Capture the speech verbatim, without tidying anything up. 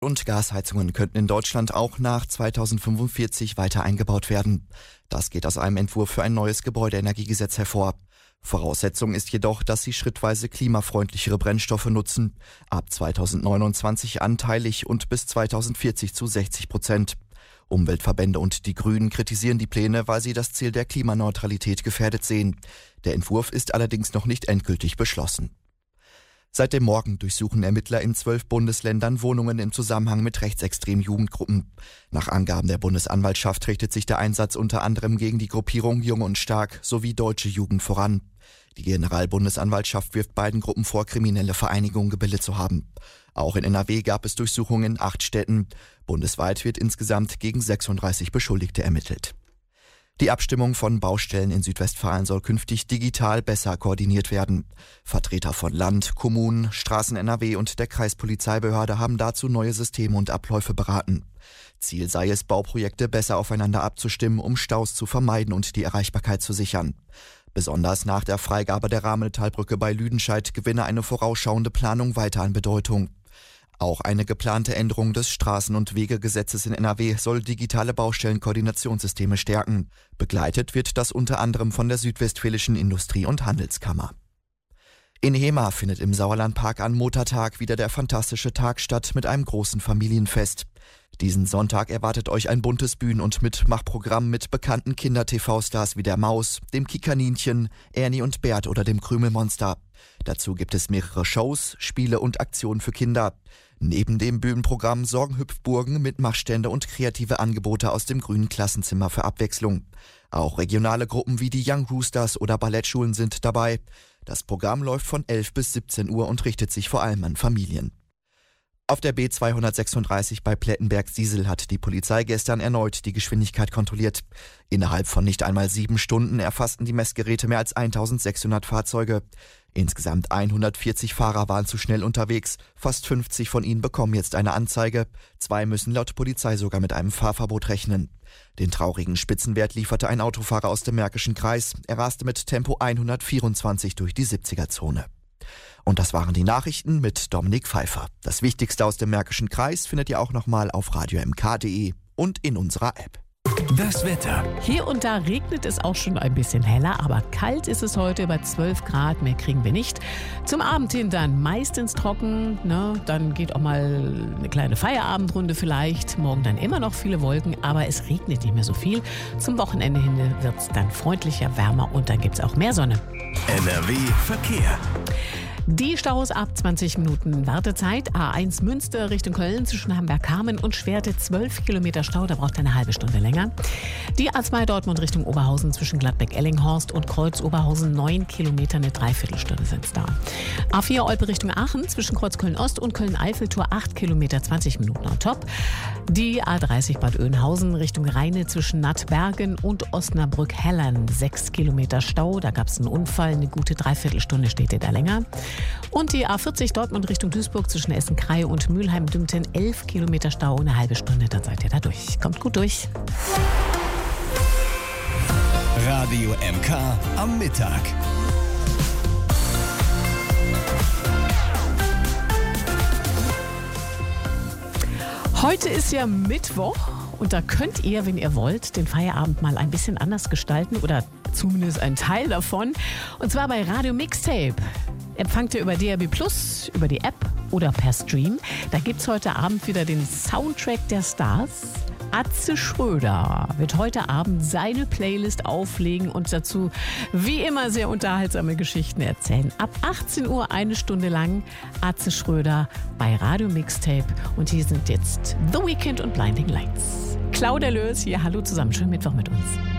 Und Gasheizungen könnten in Deutschland auch nach zweitausendfünfundvierzig weiter eingebaut werden. Das geht aus einem Entwurf für ein neues Gebäudeenergiegesetz hervor. Voraussetzung ist jedoch, dass sie schrittweise klimafreundlichere Brennstoffe nutzen. Ab zweitausendneunundzwanzig anteilig und bis zweitausendvierzig zu sechzig Prozent. Umweltverbände und die Grünen kritisieren die Pläne, weil sie das Ziel der Klimaneutralität gefährdet sehen. Der Entwurf ist allerdings noch nicht endgültig beschlossen. Seit dem Morgen durchsuchen Ermittler in zwölf Bundesländern Wohnungen im Zusammenhang mit rechtsextremen Jugendgruppen. Nach Angaben der Bundesanwaltschaft richtet sich der Einsatz unter anderem gegen die Gruppierung Jung und Stark sowie Deutsche Jugend voran. Die Generalbundesanwaltschaft wirft beiden Gruppen vor, kriminelle Vereinigungen gebildet zu haben. Auch in N R W gab es Durchsuchungen in acht Städten. Bundesweit wird insgesamt gegen sechsunddreißig Beschuldigte ermittelt. Die Abstimmung von Baustellen in Südwestfalen soll künftig digital besser koordiniert werden. Vertreter von Land, Kommunen, Straßen N R W und der Kreispolizeibehörde haben dazu neue Systeme und Abläufe beraten. Ziel sei es, Bauprojekte besser aufeinander abzustimmen, um Staus zu vermeiden und die Erreichbarkeit zu sichern. Besonders nach der Freigabe der Rahmenmetallbrücke bei Lüdenscheid gewinne eine vorausschauende Planung weiter an Bedeutung. Auch eine geplante Änderung des Straßen- und Wegegesetzes in N R W soll digitale Baustellenkoordinationssysteme stärken. Begleitet wird das unter anderem von der Südwestfälischen Industrie- und Handelskammer. In Hemer findet im Sauerlandpark an Muttertag wieder der fantastische Tag statt mit einem großen Familienfest. Diesen Sonntag erwartet euch ein buntes Bühnen- und Mitmachprogramm mit bekannten Kinder-T V-Stars wie der Maus, dem Kikaninchen, Ernie und Bert oder dem Krümelmonster. Dazu gibt es mehrere Shows, Spiele und Aktionen für Kinder. Neben dem Bühnenprogramm sorgen Hüpfburgen, Mitmachstände und kreative Angebote aus dem grünen Klassenzimmer für Abwechslung. Auch regionale Gruppen wie die Young Roosters oder Ballettschulen sind dabei. Das Programm läuft von elf bis siebzehn Uhr und richtet sich vor allem an Familien. Auf der B zweihundertsechsunddreißig bei Plettenberg-Siesel hat die Polizei gestern erneut die Geschwindigkeit kontrolliert. Innerhalb von nicht einmal sieben Stunden erfassten die Messgeräte mehr als eintausendsechshundert Fahrzeuge. Insgesamt hundertvierzig Fahrer waren zu schnell unterwegs. Fast fünfzig von ihnen bekommen jetzt eine Anzeige. Zwei müssen laut Polizei sogar mit einem Fahrverbot rechnen. Den traurigen Spitzenwert lieferte ein Autofahrer aus dem Märkischen Kreis. Er raste mit Tempo hundertvierundzwanzig durch die siebziger-Zone. Und das waren die Nachrichten mit Dominik Pfeiffer. Das Wichtigste aus dem Märkischen Kreis findet ihr auch nochmal auf radio m k punkt d e und in unserer App. Das Wetter. Hier und da regnet es auch schon ein bisschen heller, aber kalt ist es heute bei zwölf Grad, mehr kriegen wir nicht. Zum Abend hin dann meistens trocken, ne? Dann geht auch mal eine kleine Feierabendrunde vielleicht. Morgen dann immer noch viele Wolken, aber es regnet nicht mehr so viel. Zum Wochenende hin wird es dann freundlicher, wärmer und dann gibt es auch mehr Sonne. N R W Verkehr. Die Staus ab zwanzig Minuten Wartezeit. A eins Münster Richtung Köln zwischen Hamburg-Hameln und Schwerte zwölf Kilometer Stau, da braucht er eine halbe Stunde länger. Die A zwei Dortmund Richtung Oberhausen zwischen Gladbeck-Ellinghorst und Kreuz-Oberhausen neun Kilometer, eine Dreiviertelstunde sind es da. A vier Olpe Richtung Aachen zwischen Kreuz-Köln-Ost und Köln-Eiffeltor acht Kilometer, zwanzig Minuten on top. Die A dreißig Bad Oeynhausen Richtung Rheine zwischen Nattbergen und Osnabrück-Hellern sechs Kilometer Stau, da gab es einen Unfall, eine gute Dreiviertelstunde steht ihr da länger. Und die A vierzig Dortmund Richtung Duisburg zwischen Essen-Krei und Mülheim-Dümten elf Kilometer Stau, eine halbe Stunde, dann seid ihr da durch. Kommt gut durch. Radio M K am Mittag. Heute ist ja Mittwoch und da könnt ihr, wenn ihr wollt, den Feierabend mal ein bisschen anders gestalten oder zumindest einen Teil davon. Und zwar bei Radio Mixtape. Empfangt ihr über D A B plus, über die App oder per Stream. Da gibt es heute Abend wieder den Soundtrack der Stars. Atze Schröder wird heute Abend seine Playlist auflegen und dazu wie immer sehr unterhaltsame Geschichten erzählen. Ab achtzehn Uhr eine Stunde lang Atze Schröder bei Radio Mixtape. Und hier sind jetzt The Weeknd und Blinding Lights. Claudia Lös hier, hallo zusammen, schönen Mittwoch mit uns.